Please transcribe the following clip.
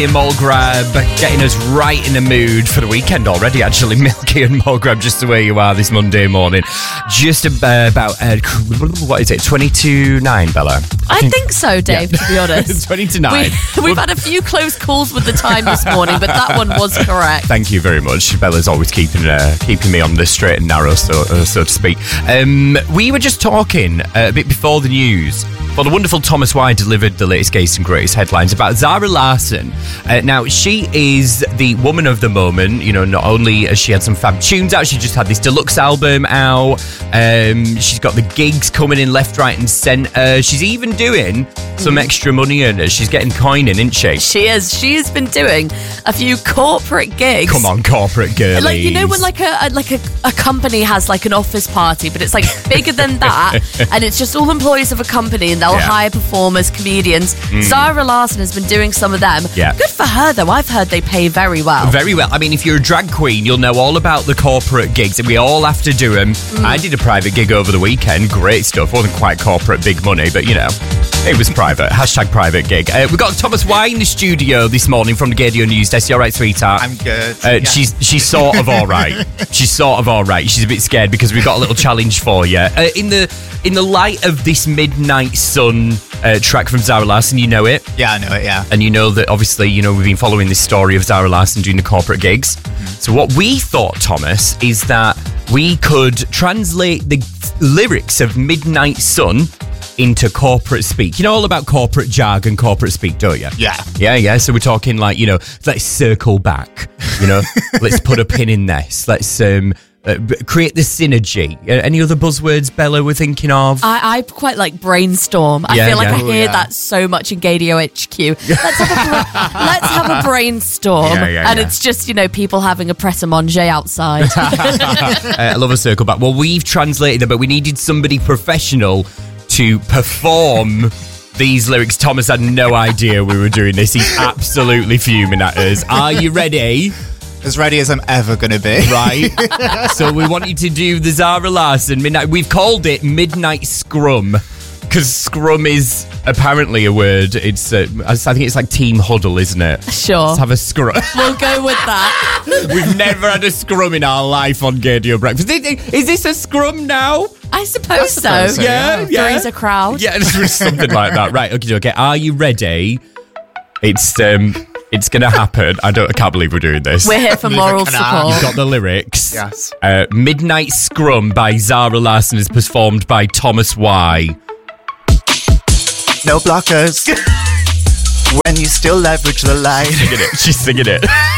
Milky and Mulgrab, getting us right in the mood for the weekend already, actually. Milky and Mulgrab, just the way you are this Monday morning. Just about, what is it, 20-9, Bella? I think so, Dave, to be honest. 20-9. We've had a few close calls with the time this morning, but that one was correct. Thank you very much. Bella's always keeping me on the straight and narrow, so to speak. We were just talking a bit before the news. Well, the wonderful Thomas Y delivered the latest Gates and Greatest headlines about Zara Larsson. Now, she is the woman of the moment. You know, not only has she had some fab tunes out, she just had this deluxe album out. She's got the gigs coming in left, right and centre. She's even doing some extra money earners. She's getting coin in, isn't she? She is. She has been doing a few corporate gigs. Come on, corporate girlies. Like, you know when a company has like an office party, but it's like bigger than that, and it's just all employees of a company, and they'll hire performers, comedians. Zara Larsson has been doing some of them. Yeah. Good for her, though. I've heard they pay very well. Very well. I mean, if you're a drag queen, you'll know all about the corporate gigs, and we all have to do them. I did a private gig over the weekend. Great stuff. Wasn't quite corporate big money, but you know, it was private. Hashtag private gig. We've got Thomas Y in the studio this morning from the Gadio News Desk. You all right, sweetheart? I'm good. She's sort of all right. She's sort of all right. She's a bit scared because we've got a little challenge for you. In the light of this Midnight Sun track from Zara Larsson, you know it? Yeah, I know it, yeah. And you know that, obviously, you know, we've been following this story of Zara Larsson doing the corporate gigs. So what we thought, Thomas, is that we could translate the lyrics of Midnight Sun into corporate speak. You know all about corporate jargon, corporate speak, don't you? Yeah. Yeah. So we're talking like, you know, let's circle back, you know, let's put a pin in this. Let's create the synergy. Any other buzzwords, Bella, we're thinking of? I quite like brainstorm. I feel like I hear that so much in Gadio HQ. Let's have a brainstorm. And it's just, you know, people having a pret-a-manger outside. I love a circle back. Well, we've translated them, but we needed somebody professional to perform these lyrics. Thomas had no idea we were doing this. He's absolutely fuming at us. Are you ready? As ready as I'm ever going to be. Right. So we want you to do the Zara Larsson Midnight. We've called it Midnight Scrum because scrum is apparently a word. It's I think it's like team huddle, isn't it? Sure. Let's have a scrum. We'll go with that. We've never had a scrum in our life on Gadio Breakfast. Is this a scrum now? I suppose so. Yeah. Three's a crowd. Yeah, it's something like that. Right, okay. Are you ready? It's going to happen. I can't believe we're doing this. We're here for moral support. You've got the lyrics. Yes. Midnight Scrum by Zara Larsson is performed by Thomas Y. No blockers. When you still leverage the light. She's singing it.